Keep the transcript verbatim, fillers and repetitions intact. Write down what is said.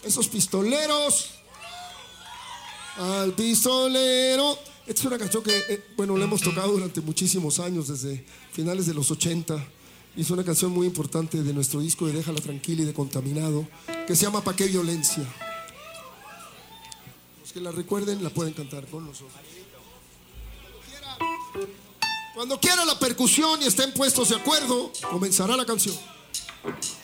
Esos pistoleros. Al pistolero. Esta es una canción que, eh, bueno, la hemos tocado durante muchísimos años, desde finales de los ochenta. Y es una canción muy importante de nuestro disco de Déjala Tranquila y de Contaminado, que se llama ¿Pa' qué violencia? Los que la recuerden la pueden cantar con nosotros. Cuando quiera, cuando quiera la percusión y estén puestos de acuerdo, comenzará la canción.